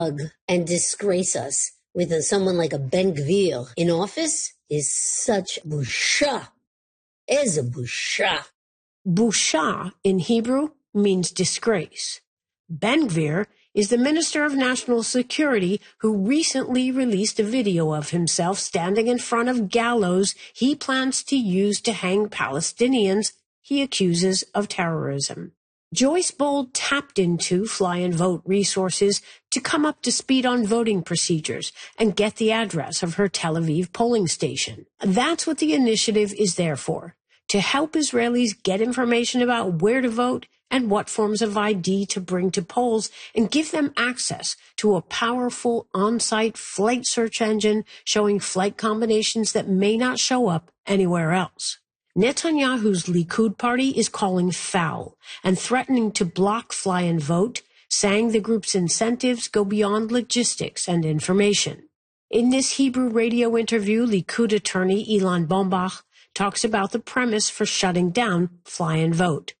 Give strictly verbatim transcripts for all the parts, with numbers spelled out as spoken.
and disgrace us with a, someone like a Ben Gvir in office is such busha. Is a busha. Busha in Hebrew means disgrace. Ben Gvir is the Minister of National Security who recently released a video of himself standing in front of gallows he plans to use to hang Palestinians he accuses of terrorism. Joyce Bold tapped into Fly and Vote resources to come up to speed on voting procedures and get the address of her Tel Aviv polling station. That's what the initiative is there for, to help Israelis get information about where to vote and what forms of I D to bring to polls and give them access to a powerful on-site flight search engine showing flight combinations that may not show up anywhere else. Netanyahu's Likud party is calling foul and threatening to block Fly and Vote, saying the group's incentives go beyond logistics and information. In this Hebrew radio interview, Likud attorney Ilan Bombach talks about the premise for shutting down Fly and Vote.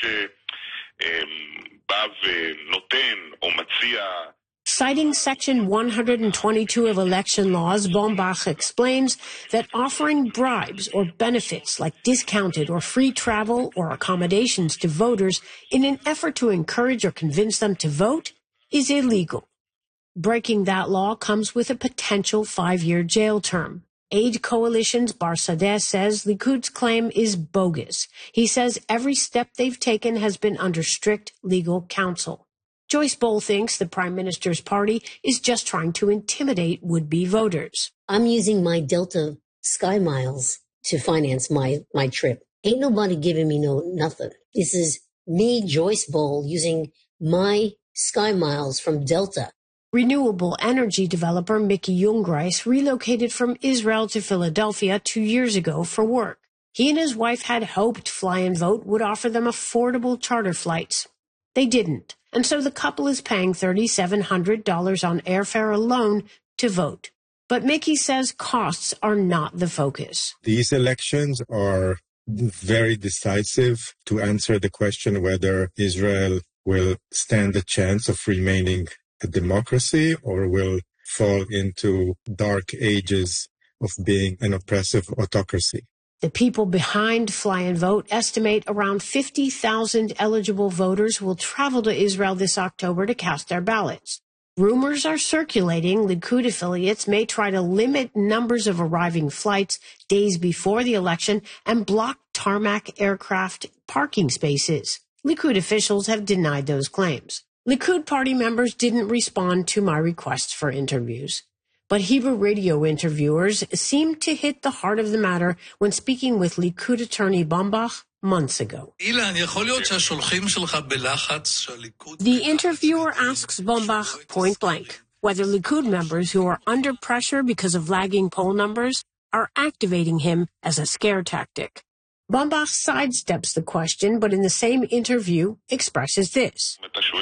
Citing Section one hundred twenty-two of election laws, Bombach explains that offering bribes or benefits like discounted or free travel or accommodations to voters in an effort to encourage or convince them to vote is illegal. Breaking that law comes with a potential five-year jail term. Aid Coalition's Bar Sadeh says Likud's claim is bogus. He says every step they've taken has been under strict legal counsel. Joyce Bold thinks the Prime Minister's party is just trying to intimidate would-be voters. I'm using my Delta Sky Miles to finance my, my trip. Ain't nobody giving me no nothing. This is me, Joyce Bold, using my Sky Miles from Delta. Renewable energy developer Mickey Jungreis relocated from Israel to Philadelphia two years ago for work. He and his wife had hoped Fly and Vote would offer them affordable charter flights. They didn't, and so the couple is paying three thousand seven hundred dollars on airfare alone to vote. But Mickey says costs are not the focus. These elections are very decisive to answer the question whether Israel will stand a chance of remaining a democracy or will fall into dark ages of being an oppressive autocracy. The people behind Fly and Vote estimate around fifty thousand eligible voters will travel to Israel this October to cast their ballots. Rumors are circulating Likud affiliates may try to limit numbers of arriving flights days before the election and block tarmac aircraft parking spaces. Likud officials have denied those claims. Likud party members didn't respond to my requests for interviews. But Hebrew radio interviewers seemed to hit the heart of the matter when speaking with Likud attorney Bombach months ago. The interviewer asks Bombach point blank whether Likud members who are under pressure because of lagging poll numbers are activating him as a scare tactic. Bombach sidesteps the question, but in the same interview expresses this.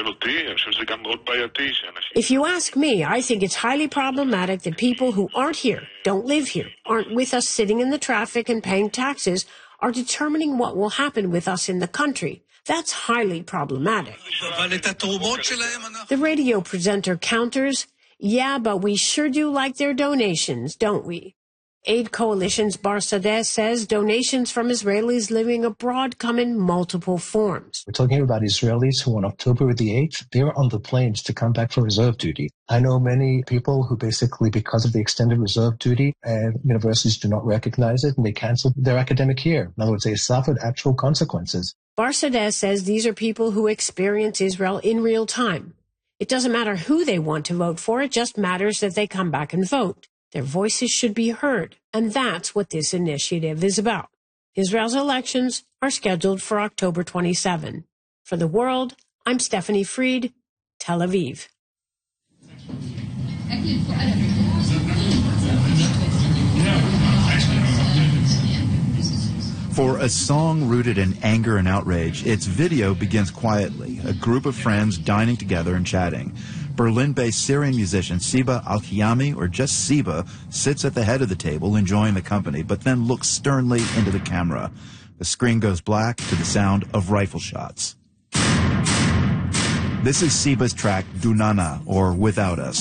If you ask me, I think it's highly problematic that people who aren't here, don't live here, aren't with us sitting in the traffic and paying taxes, are determining what will happen with us in the country. That's highly problematic. The radio presenter counters, yeah, but we sure do like their donations, don't we? Aid Coalition's Bar Sadeh says donations from Israelis living abroad come in multiple forms. We're talking about Israelis who on October the eighth, they were on the planes to come back for reserve duty. I know many people who basically, because of the extended reserve duty, uh, universities do not recognize it and they cancel their academic year. In other words, they suffered actual consequences. Bar Sadeh says these are people who experience Israel in real time. It doesn't matter who they want to vote for, it just matters that they come back and vote. Their voices should be heard, and that's what this initiative is about. Israel's elections are scheduled for October twenty-seventh. For The World, I'm Stephanie Fried, Tel Aviv. For a song rooted in anger and outrage, its video begins quietly, a group of friends dining together and chatting. Berlin-based Syrian musician Siba Al-Kiyami, or just Siba, sits at the head of the table enjoying the company, but then looks sternly into the camera. The screen goes black to the sound of rifle shots. This is Siba's track Dunana, or Without Us.